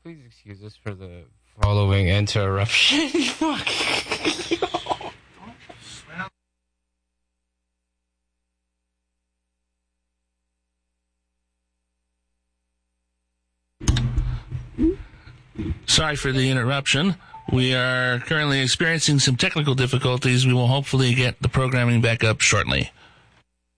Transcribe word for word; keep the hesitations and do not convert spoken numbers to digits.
Please excuse us for the following interruption. Fuck. Sorry for the interruption. We are currently experiencing some technical difficulties. We will hopefully get the programming back up shortly.